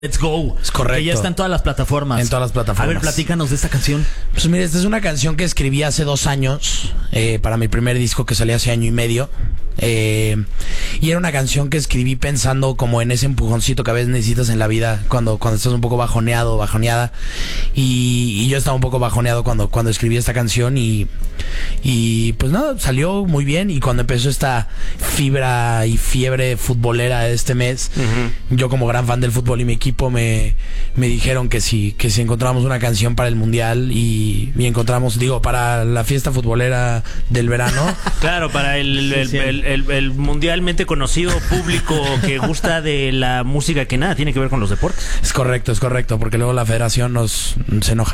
Let's Go. Es correcto. Que ya está en todas las plataformas. En todas las plataformas. A ver, platícanos de esta canción. Pues mire, esta es una canción que escribí hace 2 años para mi primer disco que salía hace 1 año y medio. Y era una canción que escribí pensando como en ese empujoncito que a veces necesitas en la vida cuando estás un poco bajoneado o bajoneada. Y yo estaba un poco bajoneado cuando escribí esta canción y pues nada, salió muy bien. Y cuando empezó esta fibra y fiebre futbolera de este mes, yo como gran fan del fútbol y mi equipo me dijeron que si encontrábamos una canción para el mundial y encontramos, para la fiesta futbolera del verano. Claro, para el mundialmente conocido público que gusta de la música que nada tiene que ver con los deportes. Es correcto, porque luego la federación se enoja.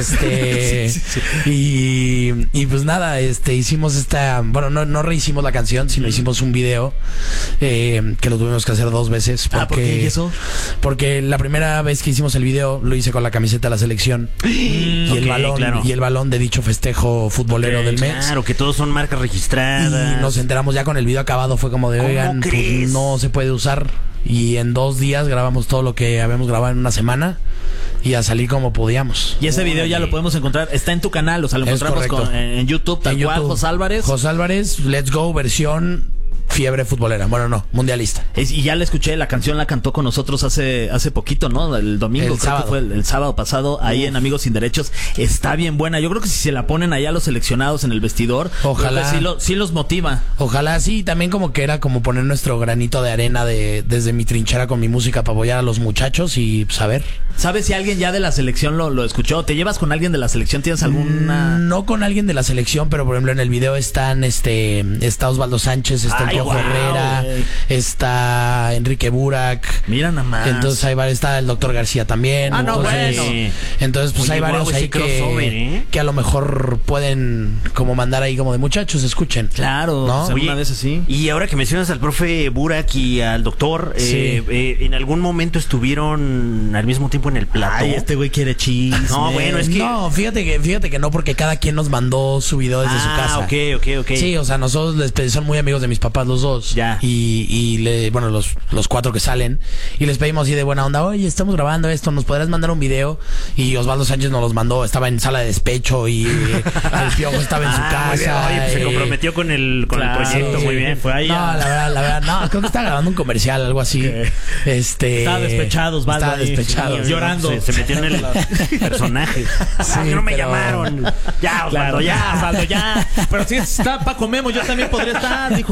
Y pues nada, hicimos esta, no rehicimos la canción, sino hicimos un video que lo tuvimos que hacer 2 veces. ¿Por qué eso? Porque la primera vez que hicimos el video lo hice con la camiseta de la selección y el balón de dicho festejo futbolero del mes. Claro, que todos son marcas registradas. Y nos enteramos ya con el video acabado, fue como de, oigan, pues no se puede usar. Y en 2 días grabamos todo lo que habíamos grabado en 1 semana y a salir como podíamos. Y ese video ya lo podemos encontrar, está en tu canal, o sea, lo encontramos en YouTube, tal cual, Jos Álvarez. Jos Álvarez, Let's Go, versión fiebre futbolera. Bueno, no, mundialista. Y ya la escuché, la canción la cantó con nosotros hace poquito, ¿no? El domingo, el sábado. Que fue el sábado pasado, ahí en Amigos Sin Derechos. Está bien buena. Yo creo que si se la ponen allá los seleccionados en el vestidor, ojalá sí los motiva. Ojalá sí, también como que era como poner nuestro granito de arena desde mi trinchera con mi música para apoyar a los muchachos y pues a ver. ¿Sabes si alguien ya de la selección lo escuchó? ¿Te llevas con alguien de la selección? ¿Tienes alguna...? No con alguien de la selección, pero por ejemplo en el video está Osvaldo Sánchez, está el Piojo Herrera, está Enrique Burak. Mira nada más. Entonces hay varios, está el Doctor García también. Entonces pues hay varios ahí que a lo mejor pueden como mandar ahí como de muchachos, escuchen. Claro, ¿no? Una vez así. Y ahora que mencionas al profe Burak y al doctor, ¿en algún momento estuvieron al mismo tiempo en el plató? Ay, este güey quiere chisme. No, bueno, es que... No, fíjate que no, porque cada quien nos mandó su video desde su casa. Ok. Sí, o sea, nosotros son muy amigos de mis papás los dos. Ya. Los 4 que salen. Y les pedimos así de buena onda, oye, estamos grabando esto, ¿nos podrás mandar un video? Y Osvaldo Sánchez nos los mandó, estaba en sala de despecho y el Piojo estaba en su casa. Oye, pues se comprometió con el proyecto, muy bien. Fue ahí. No, la verdad, no, creo que estaba grabando un comercial, algo así. Estaba despechados, llorando. Se metió en el personaje. No me llamaron. Ya, Osvaldo, ya. Pero si está Paco Memo, yo también podría estar, dijo.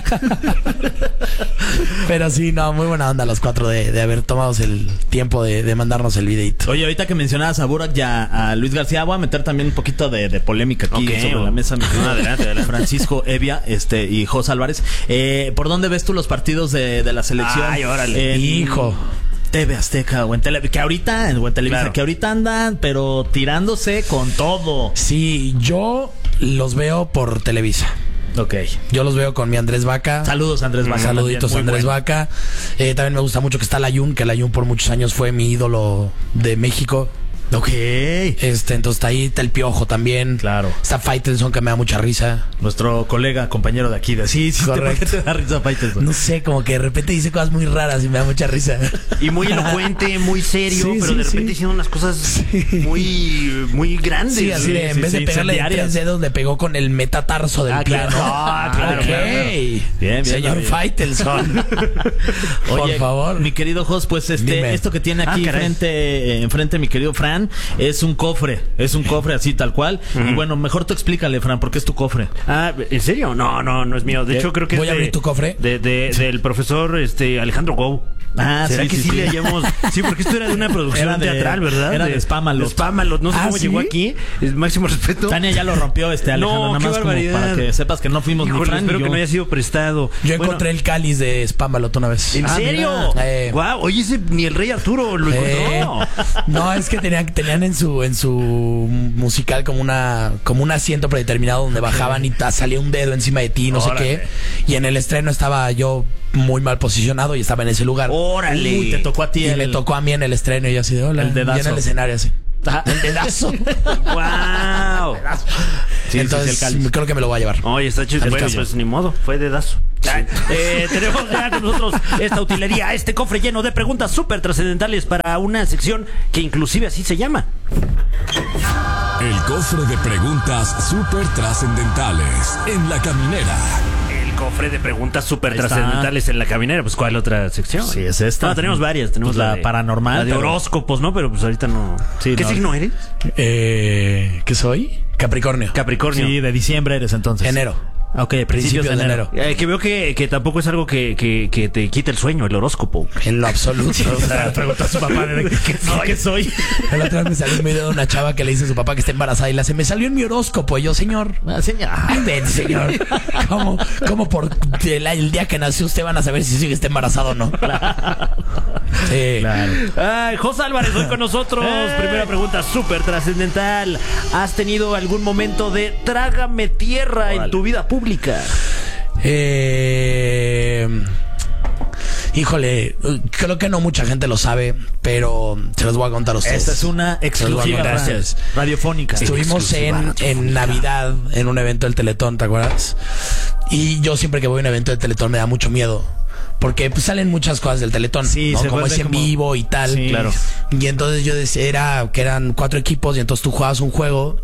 Pero sí, no, muy buena onda los 4 de haber tomado el tiempo de mandarnos el videito. Oye, ahorita que mencionabas a Burak y a Luis García, voy a meter también un poquito de polémica aquí sobre la mesa. Adelante. Francisco Evia y Jos Álvarez. ¿Por dónde ves tú los partidos de la selección? Ay, órale. Hijo. TV Azteca o en Televisa, que ahorita andan, pero tirándose con todo. Sí, yo los veo por Televisa. Ok. Yo los veo con mi Andrés Vaca. Saludos, Andrés Vaca. Saluditos, Andrés Vaca. También me gusta mucho que está Layún, que Layún por muchos años fue mi ídolo de México. Ok. Entonces ahí está el Piojo también. Claro. Está Faitelson, que me da mucha risa. Nuestro colega, compañero de aquí. Sí, correcto. ¿Por qué te da risa Faitelson? No sé, como que de repente dice cosas muy raras y me da mucha risa. Y muy elocuente, muy serio, pero de repente diciendo unas cosas muy, muy grandes. Sí, así de, en vez de pegarle 3 dedos, le pegó con el metatarso del pie, ¿no? Claro. Bien, señor Faitelson. Oye, por favor. Mi querido Jos, pues esto que tiene aquí enfrente mi querido Fran, es un cofre así tal cual. Y bueno, mejor tú explícale, Fran, ¿por qué es tu cofre? ¿En serio? No es mío. De hecho, creo que voy a abrir tu cofre. Del profesor Alejandro Gou. ¿Será que sí le hayamos? Sí, porque esto era de una producción teatral, ¿verdad? Era de Spamalot. No sé cómo llegó aquí. Máximo respeto. Tania ya lo rompió, Alejandro. No, nada qué más barbaridad. Para que sepas que no fuimos ni Fran espero ni yo. que no haya sido prestado. Yo encontré el cáliz de Spamalot una vez. ¿En serio? Guau, oye, ese ni el Rey Arturo lo encontró. No, es que tenían en su musical como un asiento predeterminado donde bajaban y salía un dedo encima de ti, no sé qué. Y en el estreno estaba yo muy mal posicionado y estaba en ese lugar. ¡Órale! Uy, te tocó a ti. Y me tocó a mí en el estreno y yo así de hola. El dedazo. Y en el escenario así. El dedazo. ¡Wow! Wow. Entonces, creo que me lo voy a llevar. Oye, está chido. Bueno, pues ni modo, fue dedazo. Tenemos ya con nosotros esta utilería, este cofre lleno de preguntas súper trascendentales para una sección que inclusive así se llama. El cofre de preguntas súper trascendentales en La Caminera. El cofre de preguntas súper trascendentales en La Caminera. Pues, ¿cuál otra sección? Sí, es esta. No, tenemos varias. Tenemos pues la paranormal. La de horóscopos, ¿no? Pero pues ahorita no. Sí, ¿Qué signo eres? ¿Qué soy? Capricornio. Capricornio. Sí, de diciembre eres entonces. Enero. Ok, principios de enero. Que veo que tampoco es algo que te quita el sueño, el horóscopo. En lo absoluto. O sea, pregunta a su papá de ¿qué soy? El otro día me salió un video de una chava que le dice a su papá que está embarazada y le hace, me salió en mi horóscopo. Y yo, señor. Ven, señor. ¿Cómo por el día que nació usted van a saber si sigue está embarazado o no? Sí. Claro. Ay, José Álvarez, hoy con nosotros. Primera pregunta súper trascendental. ¿Has tenido algún momento de trágame tierra en tu vida pública? Híjole, creo que no mucha gente lo sabe, pero se los voy a contar a ustedes. Esta es una exclusiva radiofónica. Estuvimos en Navidad en un evento del Teletón, ¿te acuerdas? Y yo siempre que voy a un evento del Teletón me da mucho miedo. Porque pues, salen muchas cosas del Teletón, sí, ¿no? Como es en vivo y tal. Sí, claro. Y entonces yo decía que eran 4 equipos y entonces tú jugabas un juego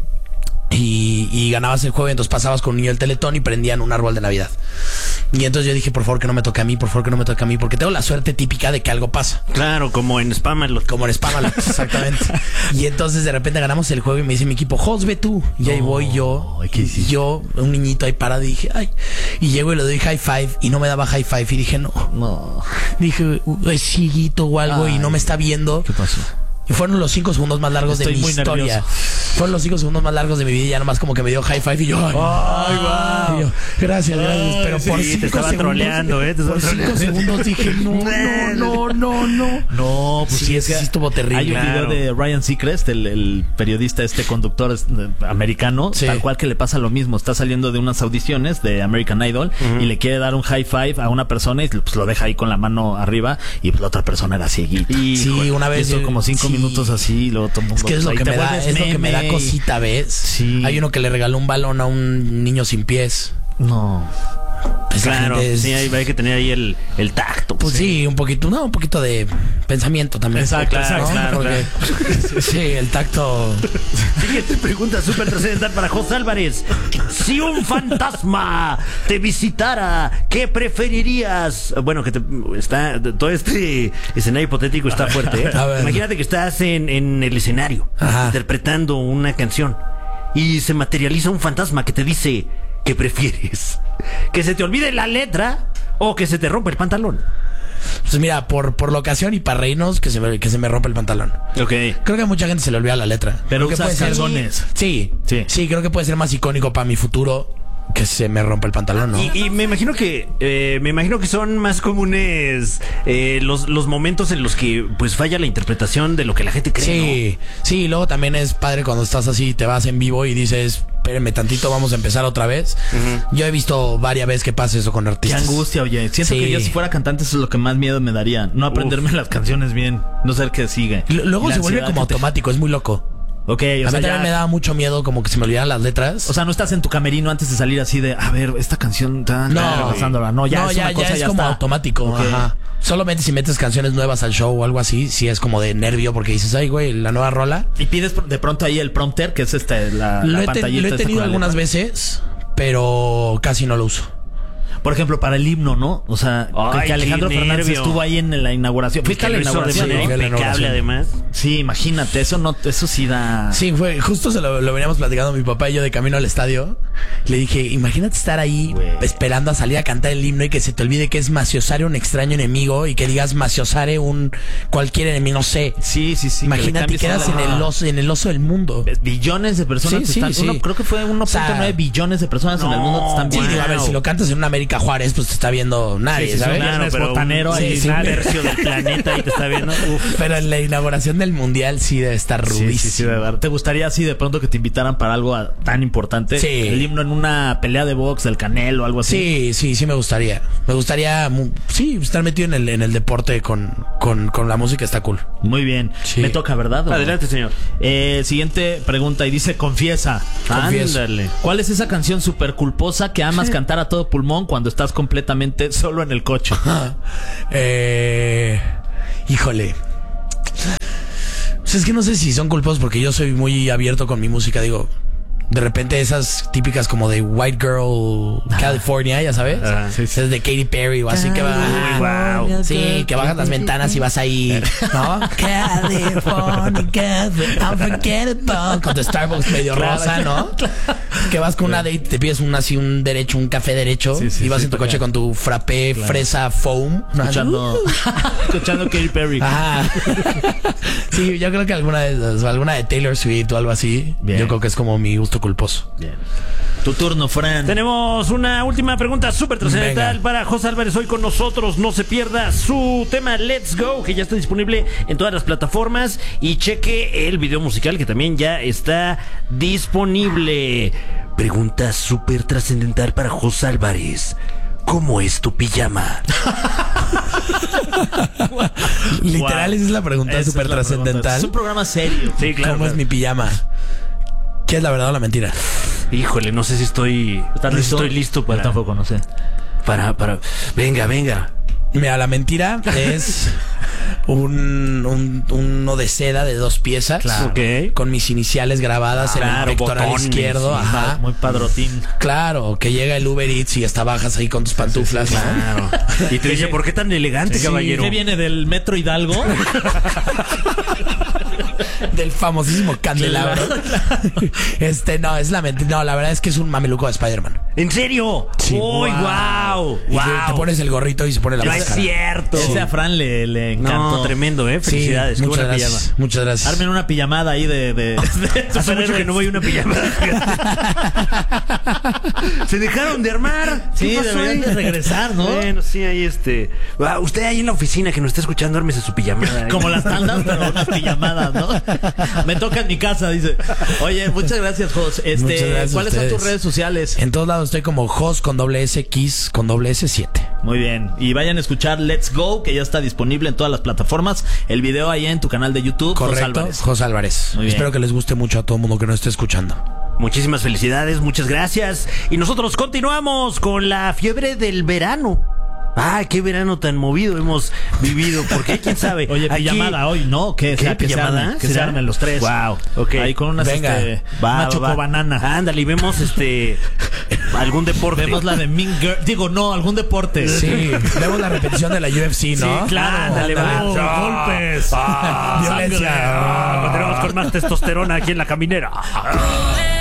y ganabas el juego y entonces pasabas con un niño del Teletón y prendían un árbol de Navidad. Y entonces yo dije, por favor que no me toque a mí, por favor que no me toque a mí, porque tengo la suerte típica de que algo pasa. Claro, como en Spamalot. Como en Spamalot, exactamente. Y entonces de repente ganamos el juego y me dice mi equipo, Jos, ve tú. Y ahí voy yo, un niñito ahí parado y dije, ay. Y llego y le doy high five y no me daba high five y dije, no. Dije, es cieguito o algo y no me está viendo. ¿Qué pasó? Y fueron los 5 segundos más largos de mi historia. Nervioso. Fueron los 5 segundos más largos de mi vida y ya nomás como que me dio high five y yo, wow. Y yo, gracias. Pero por 5 te estaba segundos, troleando, por 5 segundos dije, no. No, pues sí, sí estuvo terrible. Hay un video de Ryan Seacrest, el periodista, conductor americano, tal cual que le pasa lo mismo. Está saliendo de unas audiciones de American Idol y le quiere dar un high five a una persona y pues lo deja ahí con la mano arriba y pues la otra persona era cieguita. Sí, una vez. Esto como 5 minutos así, luego todo el mundo. Es que es lo que me da cosita, ¿ves? Sí. Hay uno que le regaló un balón a un niño sin pies. No. Pues claro, sí, hay que tener ahí el tacto. Pues sí, un poquito de pensamiento también. Exacto, claro. Sí, el tacto. Siguiente pregunta súper trascendental para José Álvarez. Si un fantasma te visitara, ¿qué preferirías? Bueno, todo este escenario hipotético está fuerte, ¿eh? Imagínate que estás en el escenario, interpretando una canción y se materializa un fantasma que te dice, ¿qué prefieres? ¿Que se te olvide la letra o que se te rompa el pantalón? Pues mira, por la ocasión y para reírnos, que se me rompa el pantalón. Ok. Creo que a mucha gente se le olvida la letra. Pero usas calzones. Sí, creo que puede ser más icónico para mi futuro que se me rompa el pantalón, ¿no? Y me imagino que son más comunes los momentos en los que pues falla la interpretación de lo que la gente cree. Sí, y luego también es padre cuando estás así, te vas en vivo y dices, espérenme tantito, vamos a empezar otra vez. Yo he visto varias veces que pasa eso con artistas. Qué angustia, oye. Siento que yo si fuera cantante eso es lo que más miedo me daría. No aprenderme las canciones bien, no ser que sigue. Luego se vuelve como automático, es muy loco. Ok, a mí también me daba mucho miedo como que se me olvidaran las letras. O sea, no estás en tu camerino antes de salir así de, a ver, esta canción está pasándola. No, ya es como está automático. Okay. Ajá. Solamente si metes canciones nuevas al show o algo así, sí es como de nervio porque dices, ay, güey, la nueva rola. Y pides de pronto ahí el prompter, que es la pantallita. Lo he tenido algunas veces, pero casi no lo uso. Por ejemplo, para el himno, ¿no? O sea, que Alejandro Fernández estuvo ahí en la inauguración. ¿Fuiste a la inauguración? Impecable, además. Sí, imagínate, eso sí da... Sí, justo lo veníamos platicando mi papá y yo de camino al estadio. Le dije, imagínate estar ahí esperando a salir a cantar el himno y que se te olvide que es Maciosare un extraño enemigo y que digas Maciosare un cualquier enemigo, no sé. Sí. Imagínate, quedas en el oso del mundo. Billones de personas sí. creo que fue 1.9 billones de personas en el mundo te están viendo. Sí, a ver, si lo cantas en una América Benito Juárez, pues te está viendo nadie, Sí, ¿sabes? claro, pero botanero ahí, un tercio del planeta ahí te está viendo. Uf. Pero en la inauguración del mundial sí debe estar rudísimo. de verdad. ¿Te gustaría así de pronto que te invitaran para algo tan importante? Sí. El himno en una pelea de box del Canelo o algo así. Sí me gustaría. Me gustaría, sí, estar metido en el deporte con la música está cool. Muy bien. Sí. Me toca, ¿verdad? ¿O no? Adelante, señor. Siguiente pregunta y dice, confiesa. Confieso. Ándale. ¿Cuál es esa canción súper culposa que amas cantar a todo pulmón cuando estás completamente solo en el coche? Híjole. Pues es que no sé si son culposos porque yo soy muy abierto con mi música, digo. De repente esas típicas como de White Girl California, ya sabes. Sí, Es de Katy Perry o así que va. Wow. Sí, que bajas las ventanas y vas ahí, ¿no? California, unforgettable. Con tu Starbucks medio rosa, ¿no? Que vas con una date, te pides un café derecho y vas en tu coche con tu frappé fresa foam. Escuchando Katy Perry. Ajá. Sí, yo creo que alguna de Taylor Swift o algo así. Bien. Yo creo que es como mi gusto culposo. Bien. Tu turno, Fran. Tenemos una última pregunta súper trascendental Venga. para José Álvarez hoy con nosotros. No se pierda su tema Let's Go, que ya está disponible en todas las plataformas. Y cheque el video musical, que también ya está disponible. Pregunta súper trascendental para José Álvarez. ¿Cómo es tu pijama? Literal, esa es la pregunta Esa súper es la pregunta. trascendental. Es un programa serio. Sí, ¿Cómo es mi pijama? ¿Qué es la verdad o la mentira? Híjole, no sé si estoy listo Yo para... tampoco, no sé. Para... Venga. Mira, la mentira es uno de seda de 2 piezas. Claro. Ok. Con mis iniciales grabadas en Claro, el pectoral botones, izquierdo. sí, Ajá. Muy padrotín. Claro, que llega el Uber Eats y hasta bajas ahí con tus pantuflas, ¿no? Claro. Y te dice, ¿por qué tan elegante, caballero? ¿Qué viene del Metro Hidalgo? Del famosísimo candelabro. No, es la mentira. No, la verdad es que es un mameluco de Spider-Man. ¿En serio? Sí. ¡Uy, wow! Y te pones el gorrito y se pone la No máscara. es cierto. Ese a Fran le encantó. No, tremendo, Felicidades. Sí, Qué muchas buena gracias. pijama. Muchas gracias. Armen una pijamada ahí de Hace mucho que no voy a una pijama. ¿Se dejaron de armar? Sí, ¿Qué pasó deberían ahí? de regresar, ¿no? Bueno, sí, ahí usted ahí en la oficina que nos está escuchando, ármese su pijamada. Como las tandas, pero unas pijamadas, ¿no? Me toca en mi casa, dice. Oye, muchas gracias, Jos. Muchas gracias a ¿Cuáles son tus ustedes. redes sociales? En todos lados estoy como Jos con doble S, Kiss con doble S7. Muy bien. Y vayan a escuchar Let's Go, que ya está disponible en todas las plataformas. El video ahí en tu canal de YouTube. Jos Correcto, Álvarez. Jos Álvarez. Muy bien. Espero que les guste mucho a todo el mundo que nos esté escuchando. Muchísimas felicidades, muchas gracias. Y nosotros continuamos con la fiebre del verano. Ah, qué verano tan movido hemos vivido. Porque quién sabe. Oye, Aquí- pijamada hoy, ¿no? Que ¿Qué sea que se pijamada? armen, que se ¿Será? armen los tres. Wow, ok. Ahí con unas Venga. una chocobanana. Ándale, y vemos algún deporte. Vemos la de Mean Girl. Digo, no, algún deporte. Sí, vemos la repetición de la UFC, ¿no? Claro, ándale, va. golpes. Violencia. Violencia. Continuamos con más testosterona aquí en La Caminera.